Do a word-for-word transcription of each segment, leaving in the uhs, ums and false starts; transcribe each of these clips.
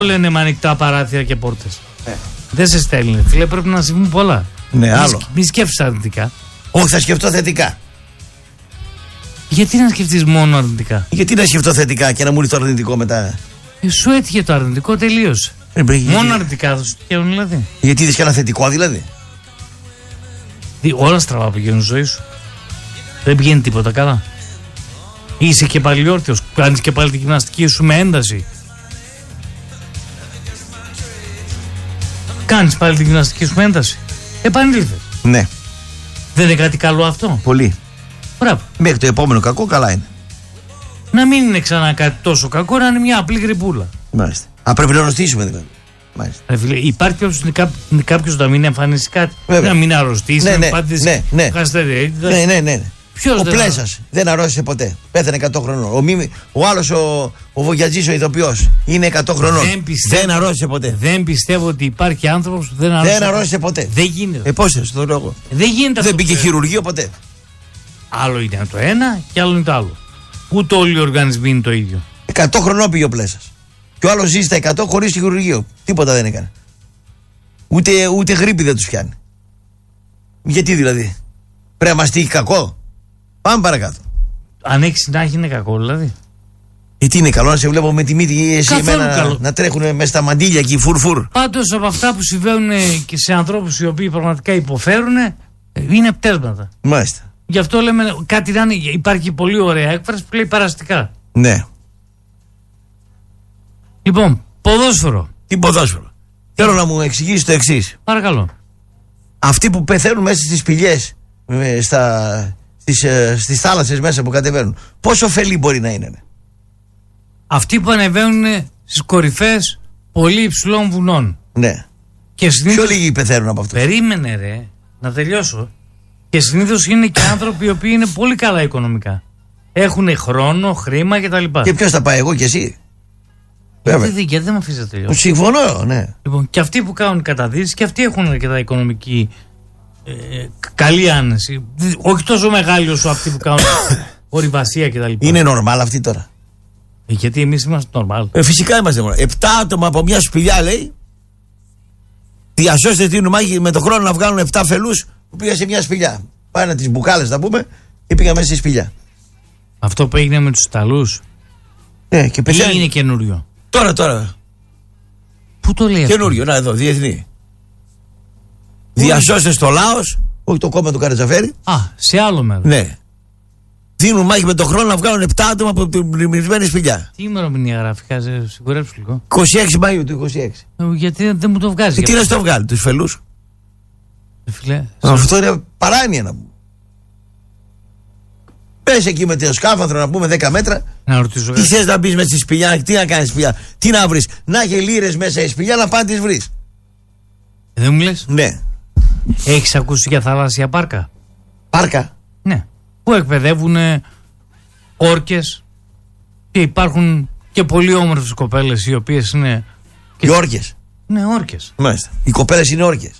λένε με ανοιχτά παράθυρα και πόρτες. Ε. Δεν σε στέλνει. Φίλε, πρέπει να συμβούν πολλά. Ναι, μη, άλλο. Μη σκέφτεσαι αρνητικά. Όχι, θα σκεφτώ θετικά. Γιατί να σκεφτείς μόνο αρνητικά? Γιατί να σκεφτώ θετικά και να μου έρθει το αρνητικό μετά. Ε, σου έτυχε το αρνητικό, τελείωσε. Ε, μπρε, γιατί... Μόνο αρνητικά θα σου τυχαίνουν δηλαδή. Γιατί είδες και ένα θετικό δηλαδή. Δι, όλα στραβά πηγαίνουν στη ζωή σου. Δεν πηγαίνει τίποτα καλά. Είσαι και πάλι όρθιος. Κάνεις και πάλι τη γυμναστική σου με ένταση. Κάνεις πάλι τη γυμναστική σου με ένταση. Επανήλθες. Ναι. Δεν είναι κάτι καλό αυτό? Πολύ. Μπράβο. Μέχρι το επόμενο κακό καλά είναι. Να μην είναι ξανά κάτι τόσο κακό, να είναι μια απλή γρυπούλα. Μάλιστα. Α, πρέπει να αρρωστήσουμε δηλαδή. Μάλιστα. Ρε φίλε, υπάρχει κάποιος να μην εμφανίσει κάτι? Βέβαια. Να μην αρρωστήσει, Ναι, να ναι, μην πάτε ναι, ναι. χαστερίτιδα. Ναι, ναι, ναι. Ποιος Ο δεν Πλέσας δεν αρρώστησε ποτέ. Πέθανε εκατό χρονών. Ο, Μίμη, ο άλλος ο, ο Βογιατζής ο ηθοποιός είναι εκατό χρονών. Δεν, πιστεύω, δεν αρρώστησε ποτέ. Δεν πιστεύω ότι υπάρχει άνθρωπος που δεν αρρώστησε. Δεν αρρώστησε ποτέ. Δεν γίνεται. Ε, πώς θες, το λόγο. Δεν γίνεται Δεν αυτό. μπήκε χειρουργείο ποτέ. Άλλο είναι το ένα και άλλο είναι το άλλο. Ούτε όλοι οι οργανισμοί είναι το ίδιο. εκατό χρονών πήγε ο Πλέσας. Και ο άλλος ζει στα εκατό χωρίς χειρουργείο. Τίποτα δεν έκανε. Ούτε, ούτε γρίπη δεν τους πιάνει. Γιατί δηλαδή. Πρέπει να μας τύχει κακό. Πάμε παρακάτω. Αν έχει συνάχη είναι κακό δηλαδή. Γιατί είναι καλό να σε βλέπω με τη μύτη εσύ Καθόλου εμένα καλό. να τρέχουν μέσα στα μαντίλια εκεί φουρ-φουρ. Πάντως από αυτά που συμβαίνουν και σε ανθρώπους οι οποίοι πραγματικά υποφέρουν, είναι πτέσματα. Μάλιστα. Γι' αυτό λέμε κάτι να είναι. Υπάρχει πολύ ωραία έκφραση που λέει παραστικά. Ναι. Λοιπόν, ποδόσφαιρο. Τι ποδόσφαιρο. Θέλω να μου εξηγήσει το εξής. Παρακαλώ. Αυτοί που πεθαίνουν μέσα στις σπηλιές, ε, στα, στις, ε, στις θάλασσες μέσα που κατεβαίνουν, πόσο ωφελή μπορεί να είναι. Ναι. Αυτοί που ανεβαίνουν στις κορυφές πολύ υψηλών βουνών. Ναι. Και συνήθως... Πιο λίγοι πεθαίνουν από αυτό. Περίμενε ρε, να τελειώσω. Και συνήθως είναι και άνθρωποι οι οποίοι είναι πολύ καλά οικονομικά. Έχουν χρόνο, χρήμα κτλ. Και ποιος θα πάει, εγώ και εσύ. Γιατί, γιατί δεν με αφήσει να τελειώσω. Συμφωνώ, ναι. Λοιπόν, και αυτοί που κάνουν καταδύσεις και αυτοί έχουν αρκετά οικονομική ε, καλή άνεση. Όχι τόσο μεγάλη όσο αυτοί που κάνουν ορειβασία κτλ. Είναι normal αυτή τώρα. Ε, γιατί εμείς είμαστε normal. Ε, φυσικά είμαστε normal. Επτά άτομα από μια σπηλιά λέει. Διασώστε την μάχη με τον χρόνο να βγάλουν επτά φελούς που πήγαν σε μια σπηλιά. Πάνε τις μπουκάλες να πούμε και πήγαν μέσα στη σπηλιά. Αυτό που έγινε με τους Ιταλούς. Ναι, και ή είναι καινούριο. Τώρα, τώρα. Πού το λέει αυτό? Καινούριο, να εδώ, διεθνή. Διασώστε στο Λάος, όχι το κόμμα του Καρατζαφέρη. Α, σε άλλο μέρος. Ναι. Δίνουν μάχη με τον χρόνο να βγάλουν επτά άτομα από την πλημμυρισμένη σπηλιά. Τι ημερομηνία γράφει, κάτσε, σιγουρέψου λίγο. είκοσι έξι Μαΐου του είκοσι έξι. Ε, γιατί δεν μου το βγάζει. Και τι να στο βγάλει, τους φελούς. Ε, φίλε, αυτό είναι παράνοια να πούμε. Πες εκεί με το σκάφανδρο να πούμε δέκα μέτρα. Να ρωτήσω. Τι θες να μπεις μέσα στη σπηλιά, τι να κάνεις σπηλιά, τι να βρεις. Να έχει λίρες μέσα η σπηλιά να πάνε τις βρεις. Ε, δεν μου λες. Ναι. Έχεις ακούσει για θαλάσσια πάρκα? Πάρκα. Ναι. Που εκπαιδεύουν όρκες και υπάρχουν και πολύ όμορφες κοπέλες οι οποίες είναι. Οι όρκες. Ναι, όρκες. Μάλιστα. Οι κοπέλες είναι όρκες.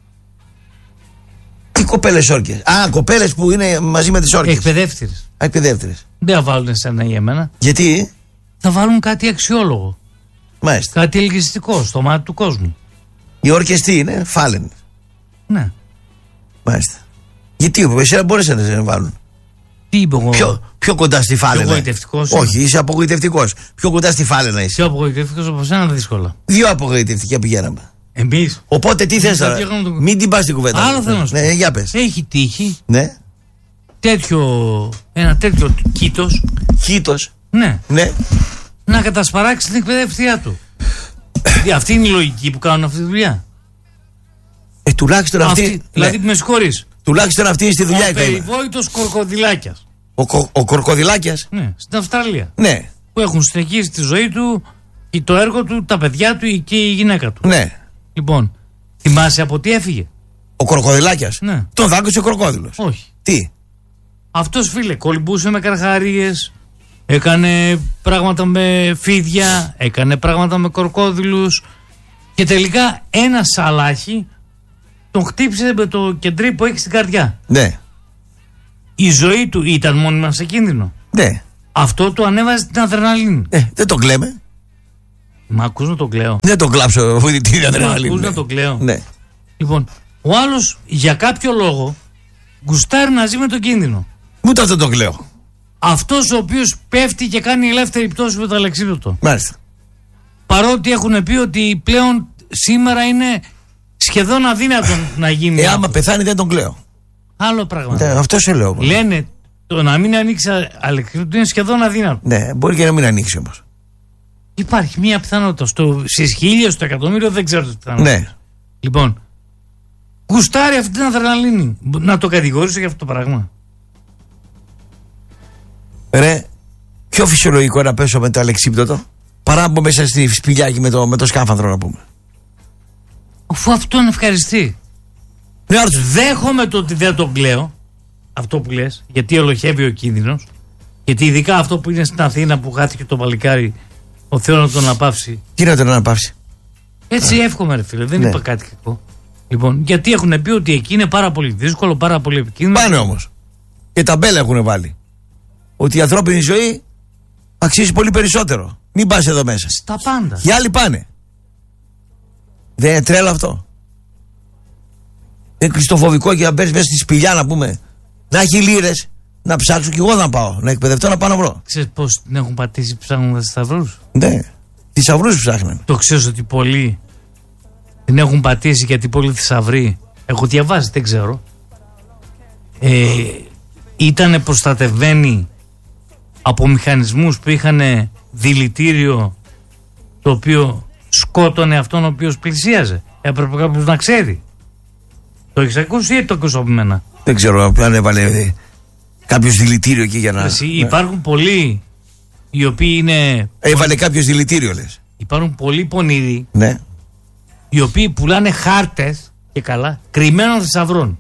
Τι κοπέλες όρκες? Α, κοπέλες που είναι μαζί με τις όρκες. Εκπαιδεύτηρες. Α, εκπαιδεύτηρες. Δεν θα βάλουν εσένα ή εμένα. Γιατί? Θα βάλουν κάτι αξιόλογο. Μάλιστα. Κάτι ελκυστικό στο μάτι του κόσμου. Οι όρκες τι είναι? Φάλαινες. Ναι. Μάλιστα. Γιατί εσένα μπόρεσαν να σε βάλουν. Τι είπε εγώ? Πιο, πιο κοντά στη φάλαινα. Απογοητευτικός. Όχι, είσαι απογοητευτικός. Πιο κοντά στη φάλαινα είσαι. Πιο απογοητευτικός από εσένα δύσκολα. Δύο απογοητευτικά πηγαίναμε. Εμείς. Οπότε τι θες τώρα? Το... Μην την πας στην κουβέντα. Άλλο θέλω να σου πω. Ναι, για πες. Έχει τύχει. Ναι. Τέτοιο, ένα τέτοιο κήτος. Κήτος. Ναι. Ναι. Να κατασπαράξει την εκπαιδεύτριά του. Αυτή είναι η λογική που κάνουν αυτή τη δουλειά. Ε, τουλάχιστον αυτή. αυτή δηλαδή, ναι. με συγχωρείς. Τουλάχιστον αυτή είναι στη δουλειά. Ο περιβόητος Κορκοδηλάκιας. Ο, κο, ο Κορκοδηλάκιας. Ναι, στην Αυστραλία. Ναι. Που έχουν συνεχίσει τη ζωή του, το έργο του, τα παιδιά του και η γυναίκα του. Ναι. Λοιπόν, θυμάσαι από τι έφυγε? Ο Κορκοδηλάκιας. Ναι. Τον δάγκωσε ο κροκόδιλος. Όχι. Τι? Αυτός, φίλε, κολυμπούσε με καρχαρίες, έκανε πράγματα με φίδια, έκανε πράγματα με κορκόδιλους και τελικά ένα σαλάχι τον χτύπησε με το κεντρί που έχει στην καρδιά. Ναι. Η ζωή του ήταν μόνιμα σε κίνδυνο. Ναι. Αυτό του ανέβαζε την αδρεναλίνη. Ε, δεν το κλαίμε. Μα ακούς να τον κλαίω. Δεν τον κλάψω, την αδρεναλίνη. Ακούς να τον κλαίω. Ναι. Λοιπόν, ο άλλος για κάποιο λόγο γουστάρει να ζει με τον κίνδυνο. Ούτε αυτό τον κλαίω. Αυτός ο οποίος πέφτει και κάνει ελεύθερη πτώση με το αλεξίπτωτο. Μάλιστα. Παρότι έχουν πει ότι πλέον σήμερα είναι σχεδόν αδύνατον να γίνει. Ε, άμα πεθάνει δεν τον κλαίω. Άλλο πράγμα. Ναι, αυτό σε λέω. Λένε το να μην ανοίξει αλεξίπτωτο είναι σχεδόν αδύνατο. Ναι, μπορεί και να μην ανοίξει όμως. Υπάρχει μία πιθανότητα. Στο, στις χίλιες, στο εκατομμύριο δεν ξέρω τι πιθανότητα. Ναι. Λοιπόν, γουστάρει αυτή την αδρεναλίνη. Να το κατηγορήσω για αυτό το πράγμα. Ρε, πιο φυσιολογικό να πέσω με το αλεξίπτωτο παρά να μπω μέσα στη σπηλιάκι με το, με το σκάφανδρο, να πούμε. Αφού αυτόν ευχαριστεί. Ναι, άρθρο. Δέχομαι το ότι δεν τον κλαίω. Αυτό που λες, γιατί ελοχεύει ο κίνδυνος. Γιατί ειδικά αυτό που είναι στην Αθήνα που χάθηκε το παλικάρι, ο Θεός να τον αναπαύσει. Τι να τον αναπαύσει. Έτσι εύχομαι, ρε φίλε, δεν Ναι. είπα κάτι κακό. Λοιπόν, γιατί έχουν πει ότι εκεί είναι πάρα πολύ δύσκολο, πάρα πολύ επικίνδυνο. Πάνε όμως. Και ταμπέλα έχουν βάλει. Ότι η ανθρώπινη ζωή αξίζει πολύ περισσότερο. Μην πας εδώ μέσα. Στα πάντα. Οι άλλοι πάνε. Δεν είναι τρέλα αυτό. Δεν είναι κλειστοφοβικό και να μπαίνεις μέσα στη σπηλιά, να πούμε. Να έχει λίρες. Να ψάξω κι εγώ να πάω. Να εκπαιδευτώ να πάω να βρω. Ξέρεις πώς την έχουν πατήσει ψάχνοντας σταυρούς. Ναι. Θησαυρούς ψάχναν. Το ξέρεις ότι πολλοί την έχουν πατήσει γιατί πολλοί θησαυροί. Έχω διαβάσει, δεν ξέρω. Ε, ήτανε προστατευμένοι από μηχανισμούς που είχαν δηλητήριο το οποίο σκότωνε αυτόν ο οποίος πλησίαζε. Έπρεπε κάποιος να ξέρει. Το έχεις ακούσει ή το ακούς από μένα? Δεν ξέρω αν έβαλε κάποιος δηλητήριο εκεί για να. Εσύ, Ναι. υπάρχουν πολλοί οι οποίοι είναι. Έβαλε κάποιος δηλητήριο, λες. Υπάρχουν πολλοί πονηροί Ναι. οι οποίοι πουλάνε χάρτες και καλά κρυμμένων θησαυρών.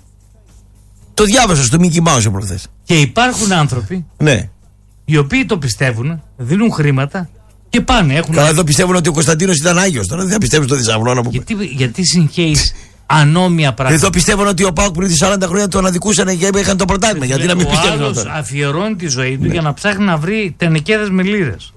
Το διάβασα στο Mickey Mouse προχθές. Και υπάρχουν άνθρωποι Ναι. οι οποίοι το πιστεύουν, δίνουν χρήματα και πάνε. Έχουν... Καλά, εδώ πιστεύουν ότι ο Κωνσταντίνος ήταν Άγιος. Τώρα δεν θα πιστεύουν στο θησαυρό να πούμε. Γιατί, γιατί συγχαίεις ανώμια πράγματα. Εδώ πιστεύουν ότι ο Πάουκ πριν σαράντα χρόνια τον αδικούσαν και είχαν το πρωτάθλημα. Γιατί να μην Ο πιστεύουν άλλος αυτό. αφιερώνει τη ζωή του για να ψάχνει να βρει τενεκέδες με λίρες.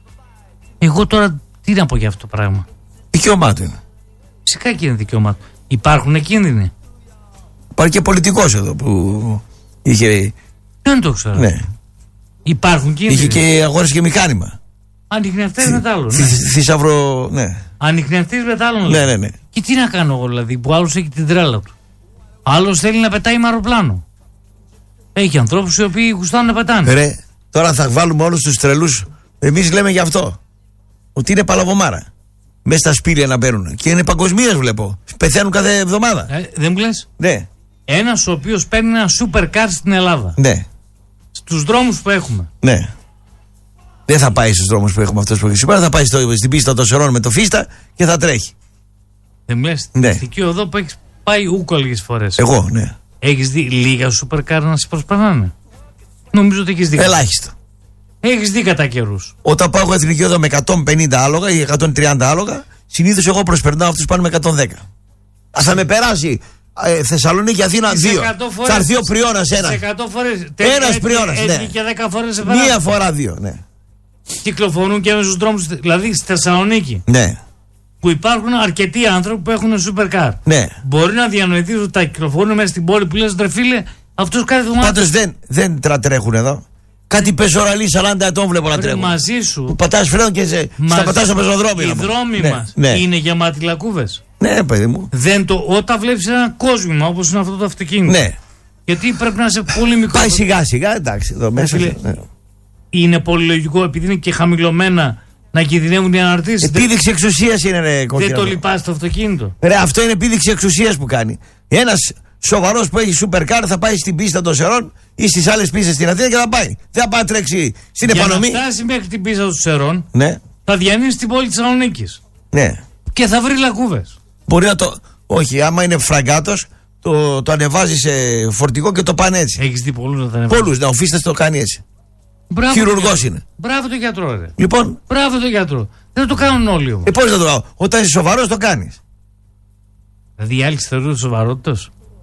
Εγώ τώρα τι να πω για αυτό το πράγμα. Δικαίωμά του είναι. Φυσικά και είναι δικαίωμά του. Υπάρχουν κίνδυνοι. Υπάρχει και πολιτικός εδώ που είχε. Δεν το ξέρω. Ναι. Υπάρχουν κίνδυνοι. Είχε και αγόρασε και μηχάνημα. Ανιχνευτές μετάλλων. Θη- Ναι. θη- Θησαυρό. Ναι. Ανιχνευτής μετάλλων. Ναι, ναι, ναι. Και τι να κάνω εγώ δηλαδή, που άλλος έχει την τρέλα του. Άλλος θέλει να πετάει με αεροπλάνο. Έχει ανθρώπους οι οποίοι γουστάνουν να πετάνε. Ρε, τώρα θα βάλουμε όλους τους τρελούς. Εμείς λέμε γι' αυτό. Ότι είναι παλαβομάρα. Μέσα στα σπήλια να μπαίνουν. Και είναι παγκοσμίως βλέπω. Πεθαίνουν κάθε εβδομάδα. Ε, δεν μου λες. Ναι, Ένας ο οποίος παίρνει ένα super car στην Ελλάδα. ναι, Στους δρόμους που έχουμε. ναι. Δεν θα πάει στους δρόμους που έχουμε αυτός που έχει σήμερα. Θα πάει στο, στην πίστα των Σερών με το φίστα και θα τρέχει. Δεν μου λες. Στην Ναι. αστική οδό που έχεις πάει ούκο λίγες φορές. Εγώ, ναι. Έχεις δει λίγα super car να σε προσπερνάνε? Νομίζω ότι έχεις δει. Ελάχιστο. Έχεις δει κατά καιρούς. Όταν πάω εθνική οδό με εκατόν πενήντα άλογα ή εκατόν τριάντα άλογα, συνήθως εγώ προσπερνάω αυτούς πάνε με εκατόν δέκα. Α, θα με περάσει ε, Θεσσαλονίκη, Αθήνα Τις δύο. εκατό φορές- Θα έρθει ο Πριώνας ένα. τις εκατό φορές. Ένας Πριώνας, ναι. Έτσι και δέκα φορές σε Μία περάσουν. φορά δύο, ναι. Κυκλοφορούν και στους δρόμους. Δηλαδή στη Θεσσαλονίκη Ναι, που υπάρχουν αρκετοί άνθρωποι που έχουν super car. ναι. Μπορεί να διανοηθεί ότι τα κυκλοφορούν μέσα στην πόλη που λες ρε φίλε, αυτούς κάθε εβδομάδα. Πάντως δεν, δεν τρα- τρέχουν εδώ. Κάτι πεζοραλί σαράντα ετών βλέπω να Ρε, τρέχουν. μαζί σου. Που πατάς φρένο και σε, μαζί σταματάς στο σου, πεζοδρόμιο. Οι να πω. δρόμοι Ναι, μας ναι. είναι γεμάτοι λακκούβες. Ναι, παιδί μου. Δεν το, όταν βλέπεις ένα κόσμημα όπως είναι αυτό το αυτοκίνητο. Ναι. Γιατί πρέπει να είσαι πολύ μικρό. Πάει σιγά σιγά, εντάξει, εδώ μέσα. φίλε, ναι. Είναι πολύ λογικό επειδή είναι και χαμηλωμένα να κινδυνεύουν οι αναρτήσεις. Δεν, Επίδειξη εξουσίας είναι, ρε δεν κόκκινο. το λυπάς το αυτοκίνητο. Ρε, αυτό είναι επίδειξη εξουσίας που κάνει. Ένας σοβαρός που έχει super car θα πάει στην πίστα των Σερών ή στις άλλες πίστες στην Αθήνα και θα πάει. Δεν θα πάει να τρέξει στην Για επανομή. να φτάσει μέχρι την πίστα του Σερών, Ναι, θα διανύσει την πόλη της Θεσσαλονίκης ναι. και θα βρει λακκούβες. Μπορεί να το. Όχι, άμα είναι φραγκάτος, το, το ανεβάζει σε φορτηγό και το πάνε έτσι. Έχεις δει πολλούς να τα ανεβάζουν. Πολλούς, ναι, ο Φίστας το κάνει έτσι. Μπράβο Χειρουργός το γιατρό. είναι. Μπράβο το γιατρό, ρε. Λοιπόν, Μπράβο το γιατρό. Δεν το κάνουν όλοι όμως. ε, πώς να το κάνω. Όταν είσαι σοβαρός το κάνεις. Δηλαδή οι άλλοι θεωρούν σοβαρότητας.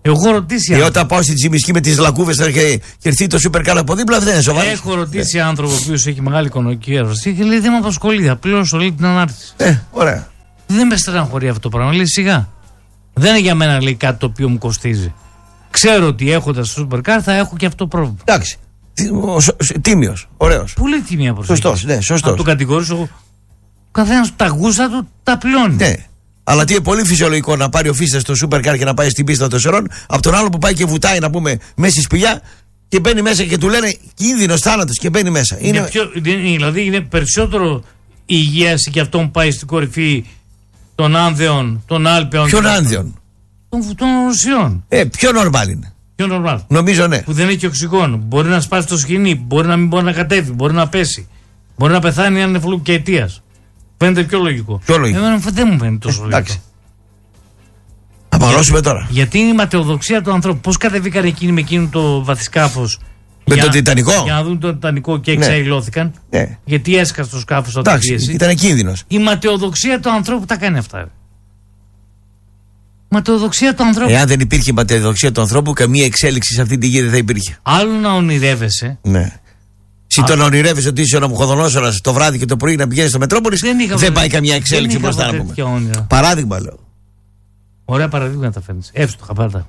Εγώ ρωτήσει. Ε, όταν πάω στη Τσιμισκή με τις λακκούβες και, και έρθει το σούπερ κάρ από δίπλα, δεν είναι σοβαρό. Έχω ρωτήσει yeah. άνθρωπο ο οποίος έχει μεγάλη οικονομική εργασία και λέει: δεν με απασχολεί, θα πληρώσω όλη την ανάρτηση. Ε, ωραία. Δεν με στεναχωρεί αυτό το πράγμα. Λέει σιγά. Δεν είναι για μένα, λέει, κάτι το οποίο μου κοστίζει. Ξέρω ότι έχοντας το σούπερ κάρ θα έχω και αυτό το πρόβλημα. Εντάξει. Τίμιος, ωραίος. Πολύ τίμια προσοχή. Σωστός, ναι, σωστός. Αν το κατηγορήσω, ο καθένας τα γούστα του τα πληρώνει. Ναι. Αλλά τι είναι πολύ φυσιολογικό να πάρει ο Φίστας στο σούπερ κάρ και να πάει στην πίστα των τεσσερών, από τον άλλο που πάει και βουτάει, να πούμε, μέσα στη σπηλιά και μπαίνει μέσα και του λένε κίνδυνος θάνατος και μπαίνει μέσα. Είναι... Είναι πιο, δηλαδή είναι περισσότερο υγιές και αυτό που πάει στην κορυφή των Άνδεων, των Άλπαιων. Ποιον Άνδεων? Των, των Ρωσιών. Ε, πιο νορμάλ είναι. Πιο νορμάλ. Νομίζω ναι. Που δεν έχει οξυγόνο. Μπορεί να σπάσει το σκηνή, μπορεί να μην μπορεί να κατέβει, μπορεί να πέσει. Μπορεί να πεθάνει αν είναι φλουκαιτίας. Φαίνεται πιο λογικό. Πιο λογικό. Εμένα δεν μου φαίνεται τόσο ε, λογικό. Απαγορώσουμε τώρα. Γιατί είναι η ματαιοδοξία του ανθρώπου. Πώς κατεβήκαν εκείνοι με εκείνο το βαθισκάφος. Με για, το Τιτανικό. Για να δουν το Τιτανικό και εξαϊλώθηκαν. Ναι. Γιατί έσκασε το σκάφος από την πίεση. Ήταν κίνδυνος. Η ματαιοδοξία του ανθρώπου τα κάνει αυτά. Ματαιοδοξία του ανθρώπου. Εάν δεν υπήρχε η ματαιοδοξία του ανθρώπου, καμία εξέλιξη σε αυτή τη γη δεν θα υπήρχε. Άλλο να ονειρεύεσαι. Ναι. Συ το να ονειρεύεσαι ότι είσαι ο Ναμουχοδονόσορας το βράδυ και το πρωί να πηγαίνει στο Μετρόπολης, δεν, δεν πάει βρε, καμία εξέλιξη μπροστά να πούμε. Παράδειγμα λέω. Ωραία παραδείγματα φαίνεται. Εύστοχα πάντα.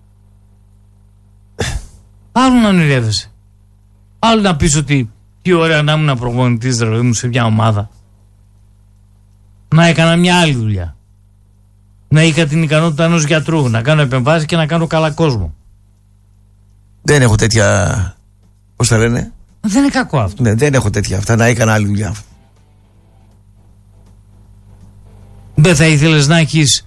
Άλλο να ονειρεύεσαι. Άλλο να πεις ότι τι ωραία να ήμουν προπονητής δηλαδή μου σε μια ομάδα. Να έκανα μια άλλη δουλειά. Να είχα την ικανότητα ενός γιατρού. Να κάνω επεμβάσεις και να κάνω καλά κόσμο. Δεν έχω τέτοια. Πώς τα λένε. Δεν είναι κακό αυτό. Ναι, δεν έχω τέτοια αυτά. Να έκανα άλλη δουλειά. Δεν θα ήθελες να έχεις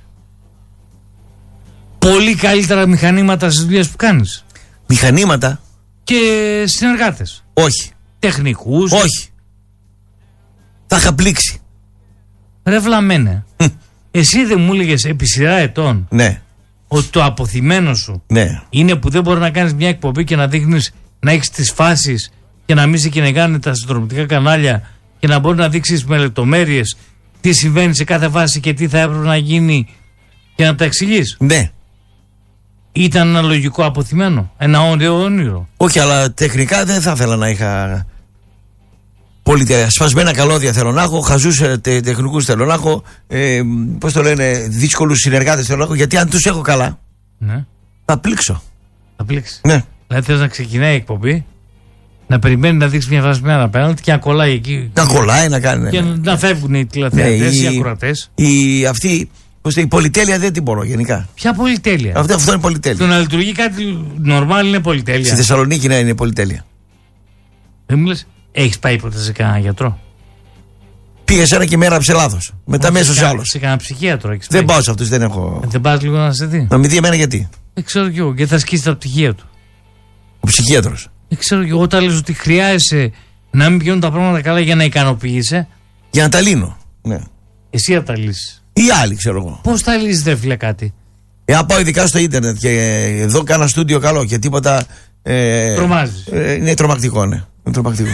πολύ καλύτερα μηχανήματα στις δουλειές που κάνεις? Μηχανήματα. Και συνεργάτες. Όχι. Τεχνικούς. Όχι. Θα είχα πλήξει. Ρε βλαμμένε. Εσύ δεν μου έλεγες επί σειρά ετών. Ναι. Ότι το αποθυμένο σου ναι. είναι που δεν μπορεί να κάνεις μια εκπομπή και να δείχνεις, να έχεις τις φάσεις και να μην σε κυνηγάνε τα συνδρομητικά κανάλια και να μπορεί να δείξεις με λεπτομέρειες τι συμβαίνει σε κάθε φάση και τι θα έπρεπε να γίνει και να τα εξηγείς. Ναι. Ήταν ένα λογικό αποθυμένο, ένα όνειρο όνειρο. Όχι, αλλά τεχνικά δεν θα ήθελα να είχα πολύ σπασμένα καλώδια θέλω να έχω, χαζούς τε, τεχνικούς θέλω να έχω, ε, πώς το λένε, δύσκολους συνεργάτες θέλω να έχω, γιατί αν τους έχω καλά, ναι. θα πλήξω. Θα πλήξει. Ναι. Δηλαδή θες να ξεκινάει η εκπομπή, να περιμένει να δείξει μια φάση με ένα πέναλτι και να κολλάει εκεί. Να κολλάει, να κάνει. Και ναι. να φεύγουν οι τηλεθεατές, ναι, οι, οι ακροατές. Η, αυτή, πώς η πολυτέλεια δεν την μπορώ γενικά. Ποια πολυτέλεια? Αυτό, αυτό είναι πολυτέλεια. Το να λειτουργεί κάτι νορμάλ είναι πολυτέλεια. Στη Θεσσαλονίκη να είναι πολυτέλεια. Δεν μου λες, έχεις πάει ποτέ σε κανένα γιατρό? Πήγα σε ένα και με έγραψε λάθος. Μετά μέσω σε άλλο. Σε κανένα ψυχίατρο έχεις δεν πάει? πάω σε αυτούς, δεν έχω. Δεν πας λίγο να σε δει? Να μην δει εμένα γιατί. Δεν ξέρω κι εγώ, γιατί θα σκίσει τα πτυχία του. Ο ψυχίατρος. Δεν ξέρω κι εγώ, όταν λες ότι χρειάζεσαι να μην πηγαίνουν τα πράγματα καλά για να ικανοποιείσαι. Για να τα λύνω. Ναι. Εσύ θα τα λύσεις. Ή άλλοι, ξέρω εγώ. Πώς θα λύσεις, δε φίλε, κάτι? Εάν πάω ειδικά στο ίντερνετ και εδώ κάνα στούντιο καλό και τίποτα. Ε, Τρομάζεις. Ε, είναι τρομακτικό, ναι. Είναι τρομακτικό.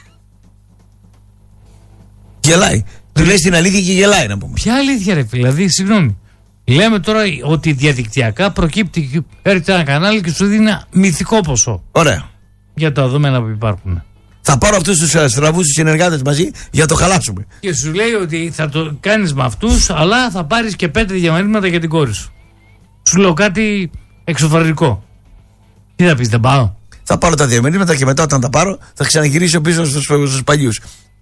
Γελάει. Του λέει την αλήθεια και γελάει να πούμε. Ποια αλήθεια, ρε φίλε? Δηλαδή, συγγνώμη. Λέμε τώρα ότι διαδικτυακά προκύπτει, έρχεται ένα κανάλι και σου δίνει ένα μυθικό ποσό. Ωραία. Για τα δεδομένα που υπάρχουν. Θα πάρω αυτούς τους στραβούς τους συνεργάτες μαζί για να το χαλάσουμε. Και σου λέει ότι θα το κάνεις με αυτούς, αλλά θα πάρεις και πέντε διαμερίσματα για την κόρη σου. Σου λέω κάτι εξωφρενικό. Τι θα πεις, δεν πάω? Θα πάρω τα διαμερίσματα και μετά όταν τα πάρω θα ξαναγυρίσω πίσω στους, στους παλιούς.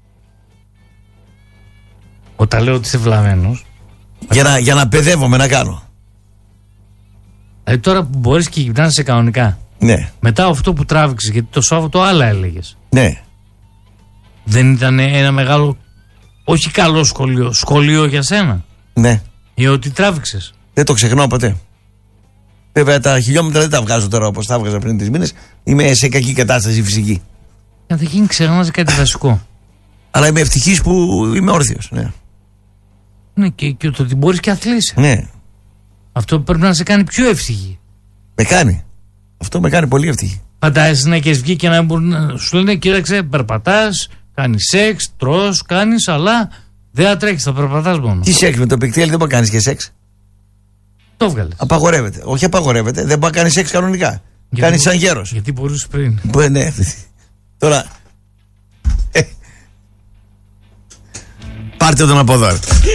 Όταν λέω ότι είσαι βλαμμένος. Για να, για να παιδεύομαι να κάνω. Δηλαδή τώρα που μπορείς και γυμνάζεσαι κανονικά. Ναι. Μετά αυτό που τράβηξες, γιατί το Σάββατο άλλα έλεγες. Ναι. Δεν ήταν ένα μεγάλο, όχι καλό σχολείο, σχολείο για σένα? Ναι. Για ότι τράβηξες. Δεν το ξεχνάω ποτέ. Βέβαια τα χιλιόμετρα δεν τα βγάζω τώρα όπως τα έβγαζα πριν τρεις μήνες. Είμαι σε κακή κατάσταση φυσική. Καταρχήν ξεχνάς κάτι βασικό. Αλλά είμαι ευτυχής που είμαι όρθιος. Ναι. Ναι, και, και το ότι μπορείς και αθλείσαι. Ναι. Αυτό πρέπει να σε κάνει πιο ευτυχή. Με κάνει. Αυτό με κάνει πολύ ευτυχή. Φαντάζεσαι να έχεις βγει και να μπορεί να σου λένε κοίταξε, περπατάς, κάνεις σεξ, τρως, κάνεις, αλλά δεν θα τρέχεις, θα περπατάς μόνο. Τι σεξ με το πικτέλι, δεν μπορεί να κάνεις και σεξ. Το έβγαλε. Απαγορεύεται. Όχι απαγορεύεται, δεν πάει να κάνει σεξ κανονικά. Κάνει σαν γέρος. Γιατί μπορούσε πριν. Μπορεί, ναι. Τώρα. Ε, πάρτε τον από εδώ.